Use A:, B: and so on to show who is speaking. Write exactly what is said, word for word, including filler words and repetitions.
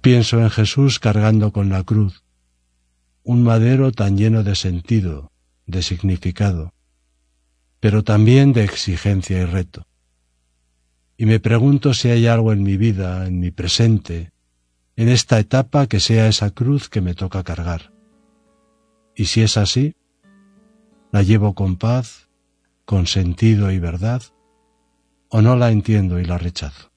A: Pienso en Jesús cargando con la cruz, un madero tan lleno de sentido, de significado, pero también de exigencia y reto. Y me pregunto si hay algo en mi vida, en mi presente, en esta etapa que sea esa cruz que me toca cargar. Y si es así, la llevo con paz, con sentido y verdad, o no la entiendo y la rechazo.